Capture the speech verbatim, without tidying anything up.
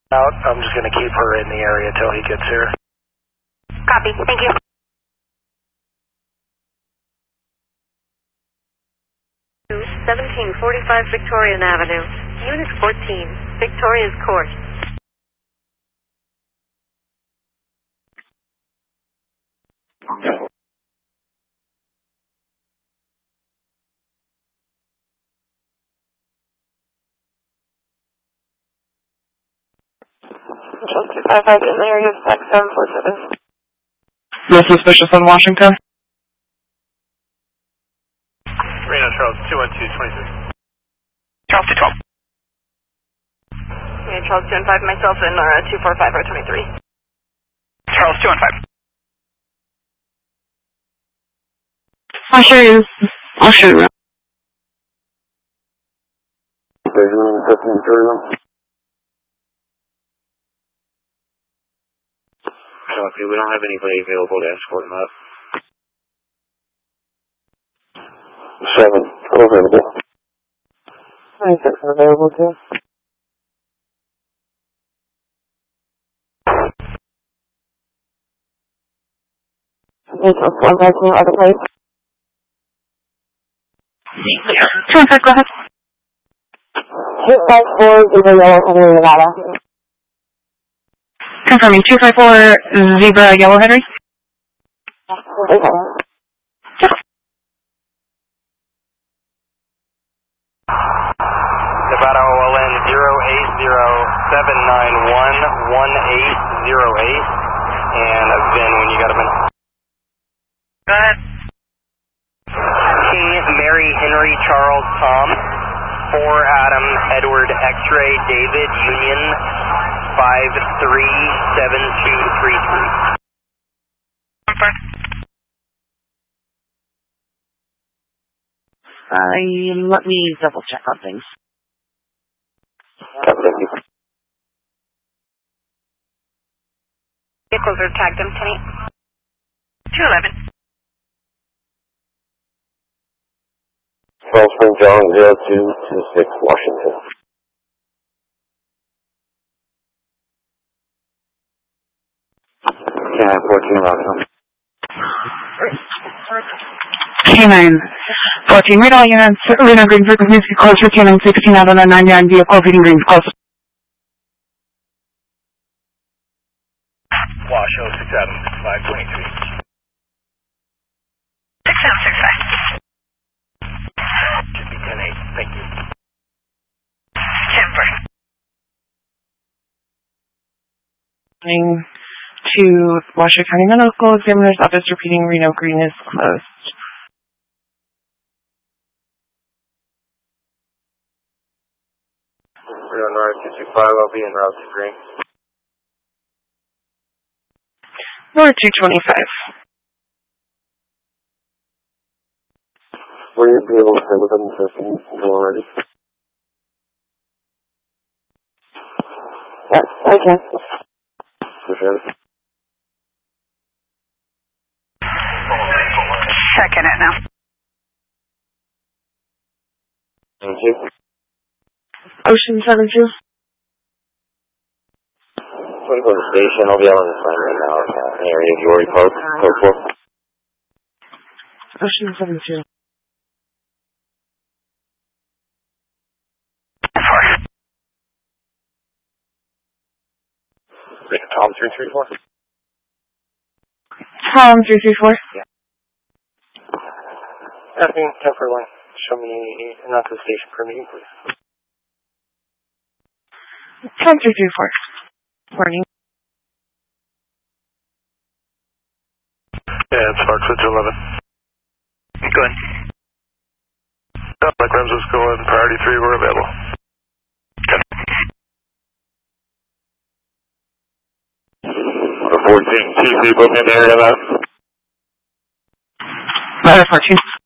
Out. I'm just going to keep her in the area till he gets here. Copy. Thank you. seventeen forty-five Victorian Avenue. Unit fourteen, Victoria's Court. two five five in the area of six seven four seven. No suspicious on Washington. Reno Charles two one two twenty-six. Charles two twelve. Yeah, Charles two one five, myself and Nora two four five or twenty-three. Charles two one five. I'll show you. I'll show you. Copy, we don't have anybody available to escort him up. Seven, available. twenty-six available too. one five two, other place. two one five, go ahead. two five four, Zebra Yellow, Henry, Nevada. Confirming, two five four, Zebra Yellow Henry. Nevada O L N zero eight zero seven nine one one eight zero eight. And Vin, when you got a minute. Go ahead. King Mary Henry Charles Tom. four Adam Edward X-ray David Union five three seven two three three. Uh, let me double check on things. Vehicles are tagged in ten eight. two eleven. Charles Spring John zero two two six, Washington. Yeah, fourteen Rockville. K nine fourteen, read all units. Reno Green frequency close for K nine sixteen out on a ninety-nine vehicle, feeding Greens close. Wash oh six Adam five twenty-three. six seven six five. Should be ten eight. Thank you. Temper. To Washoe County Medical Examiner's Office, repeating Reno Green is closed. Reno North two two five, I'll be in route to Green. North two twenty-five. Will you be able to stay with them system already? Yes, I can. Appreciate it. Checking it now. Thank you. Ocean seven two. I'm going to go to the station. I'll be out on the sign right now. Uh, in the area of York Park, code four. Ocean seven two. Tom three three four. Tom three three four. Yeah. Afternoon, ten for line. Show me not to the station per meeting, please. Tom three three four. Morning. Yeah, it's Foxwoods eleven. Go ahead. Yeah, Mike Ramsey's going. Priority three, we're available. fourteen, T C, book in the area, left. Ladder fourteen.